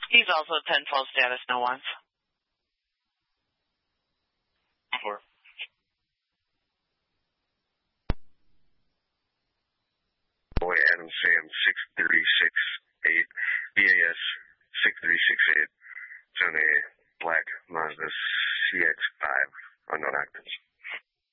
He's also 10-12 status, no ones. Four. Boy, Adam Sam 6368, BAS 6368. It's on a black Mazda CX-5, unknown occupants.